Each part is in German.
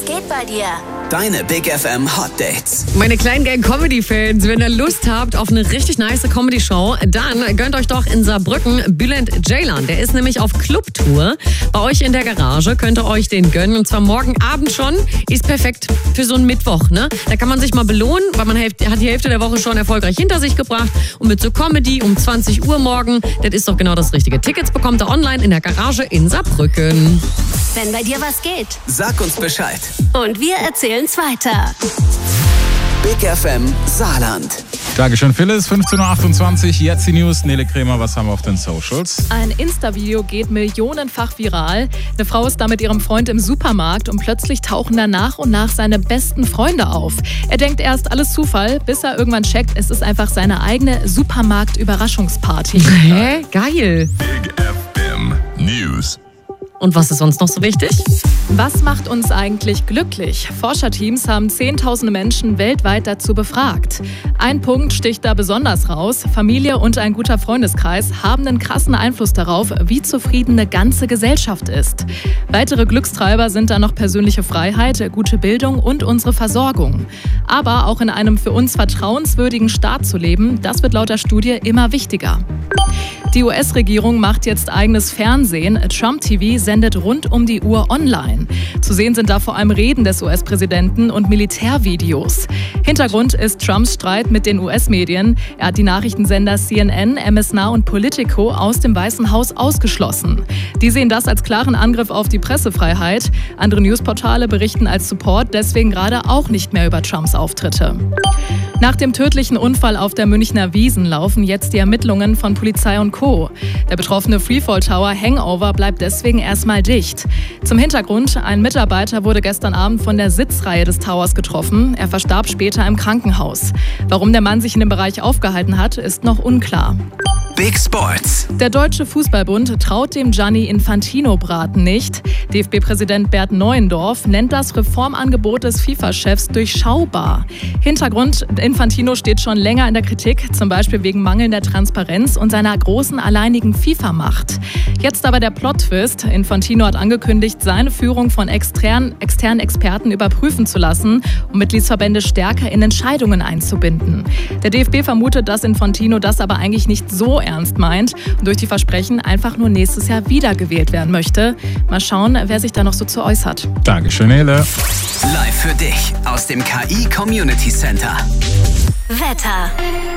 geht bei dir? Deine Big FM Hot Dates. Meine kleinen Gang-Comedy-Fans, wenn ihr Lust habt auf eine richtig nice Comedy-Show, dann gönnt euch doch in Saarbrücken Bülent Ceylan. Der ist nämlich auf Clubtour. Bei euch in der Garage könnt ihr euch den gönnen. Und zwar morgen Abend schon. Ist perfekt für so einen Mittwoch, ne? Da kann man sich mal belohnen, weil man hat die Hälfte der Woche schon erfolgreich hinter sich gebracht. Und mit so Comedy um 20 Uhr morgen, das ist doch genau das Richtige. Tickets bekommt ihr online in der Garage in Saarbrücken. Wenn bei dir was geht. Sag uns Bescheid. Und wir erzählen's weiter. Big FM Saarland. Dankeschön, Phyllis. 15.28 Uhr. Jetzt die News. Nele Kremer, was haben wir auf den Socials? Ein Insta-Video geht millionenfach viral. Eine Frau ist da mit ihrem Freund im Supermarkt und plötzlich tauchen da nach und nach seine besten Freunde auf. Er denkt erst, alles Zufall, bis er irgendwann checkt, es ist einfach seine eigene Supermarkt-Überraschungsparty. Hä? Geil. Big FM News. Und was ist sonst noch so wichtig? Was macht uns eigentlich glücklich? Forscherteams haben Zehntausende Menschen weltweit dazu befragt. Ein Punkt sticht da besonders raus. Familie und ein guter Freundeskreis haben einen krassen Einfluss darauf, wie zufrieden eine ganze Gesellschaft ist. Weitere Glückstreiber sind da noch persönliche Freiheit, gute Bildung und unsere Versorgung. Aber auch in einem für uns vertrauenswürdigen Staat zu leben, das wird laut der Studie immer wichtiger. Die US-Regierung macht jetzt eigenes Fernsehen. Trump TV sendet rund um die Uhr online. Zu sehen sind da vor allem Reden des US-Präsidenten und Militärvideos. Hintergrund ist Trumps Streit mit den US-Medien. Er hat die Nachrichtensender CNN, MS Now und Politico aus dem Weißen Haus ausgeschlossen. Die sehen das als klaren Angriff auf die Pressefreiheit. Andere Newsportale berichten als Support deswegen gerade auch nicht mehr über Trumps Auftritte. Nach dem tödlichen Unfall auf der Münchner Wiesn laufen jetzt die Ermittlungen von Polizei und Co. Der betroffene Freefall Tower Hangover bleibt deswegen erstmal dicht. Zum Hintergrund, ein Mitarbeiter wurde gestern Abend von der Sitzreihe des Towers getroffen. Er verstarb später im Krankenhaus. Warum der Mann sich in dem Bereich aufgehalten hat, ist noch unklar. Big Sports. Der Deutsche Fußballbund traut dem Gianni Infantino-Braten nicht. DFB-Präsident Bert Neuendorf nennt das Reformangebot des FIFA-Chefs durchschaubar. Hintergrund, Infantino steht schon länger in der Kritik, zum Beispiel wegen mangelnder Transparenz und seiner großen alleinigen FIFA-Macht. Jetzt aber der Plot-Twist. Infantino hat angekündigt, seine Führung von externen Experten überprüfen zu lassen, um Mitgliedsverbände stärker in Entscheidungen einzubinden. Der DFB vermutet, dass Infantino das aber eigentlich nicht so ernst meint und durch die Versprechen einfach nur nächstes Jahr wiedergewählt werden möchte. Mal schauen, wer sich da noch so zu äußert. Dankeschön, Nele. Live für dich aus dem KI Community Center. Wetter.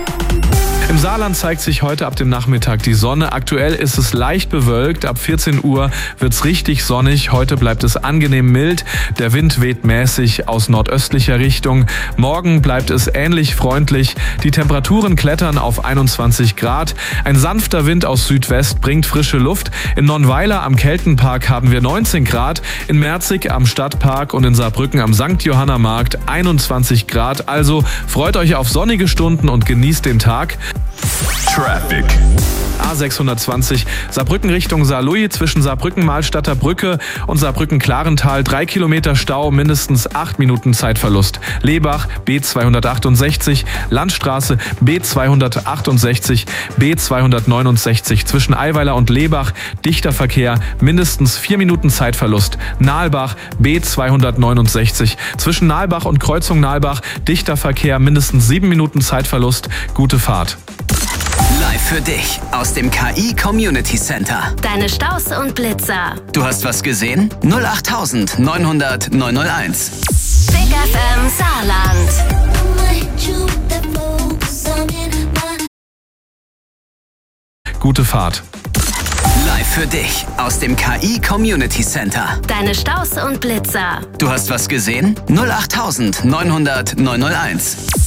Im Saarland zeigt sich heute ab dem Nachmittag die Sonne. Aktuell ist es leicht bewölkt. Ab 14 Uhr wird es richtig sonnig. Heute bleibt es angenehm mild. Der Wind weht mäßig aus nordöstlicher Richtung. Morgen bleibt es ähnlich freundlich. Die Temperaturen klettern auf 21 Grad. Ein sanfter Wind aus Südwest bringt frische Luft. In Nonnweiler am Keltenpark haben wir 19 Grad. In Merzig am Stadtpark und in Saarbrücken am St. Johanna Markt 21 Grad. Also freut euch auf sonnige Stunden und genießt den Tag. Traffic. A620 Saarbrücken Richtung Saarlouis zwischen Saarbrücken-Mahlstadter Brücke und Saarbrücken-Klarental 3 Kilometer Stau, mindestens 8 Minuten Zeitverlust. Lebach B268, Landstraße B268, B269 zwischen Eiweiler und Lebach dichter Verkehr, mindestens 4 Minuten Zeitverlust. Nahlbach B269 zwischen Nahlbach und Kreuzung Nahlbach dichter Verkehr, mindestens 7 Minuten Zeitverlust. Gute Fahrt. Live für dich aus dem KI Community Center. Deine Staus und Blitzer. Du hast was gesehen? 08000 900 901. Big FM Saarland. Gute Fahrt. Live für dich aus dem KI Community Center. Deine Staus und Blitzer. Du hast was gesehen? 08000 900 901.